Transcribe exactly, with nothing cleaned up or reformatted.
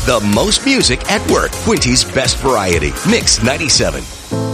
The most music at work. Quinty's best variety. Mix ninety-seven.